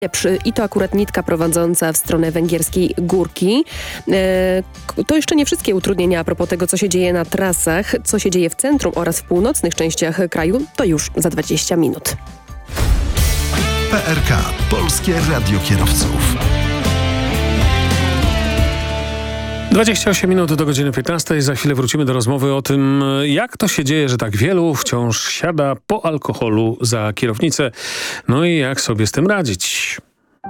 I to akurat nitka prowadząca w stronę węgierskiej Górki. To jeszcze nie wszystkie utrudnienia a propos tego, co się dzieje na trasach, co się dzieje w centrum oraz w północnych częściach kraju, to już za 20 minut. PRK, Polskie Radio Kierowców. 28 minut do godziny 15. Za chwilę wrócimy do rozmowy o tym, jak to się dzieje, że tak wielu wciąż siada po alkoholu za kierownicę. No i jak sobie z tym radzić.